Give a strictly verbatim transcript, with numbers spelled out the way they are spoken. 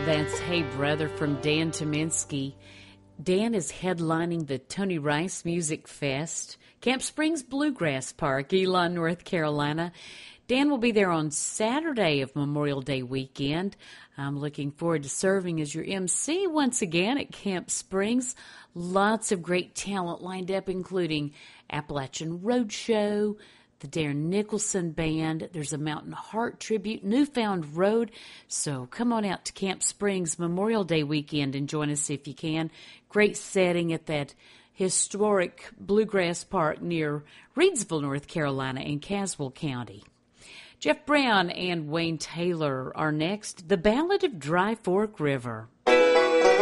That's Hey Brother from Dan Tominski. Dan is headlining the Tony Rice Music Fest, Camp Springs Bluegrass Park, Elon, North Carolina. Dan will be there on Saturday of Memorial Day weekend. I'm looking forward to serving as your M C once again at Camp Springs. Lots of great talent lined up, including Appalachian Roadshow, the Darren Nicholson Band. There's a Mountain Heart tribute, Newfound Road. So come on out to Camp Springs Memorial Day weekend and join us if you can. Great setting at that historic Bluegrass Park near Reidsville, North Carolina in Caswell County. Jeff Brown and Wayne Taylor are next. The Ballad of Dry Fork River.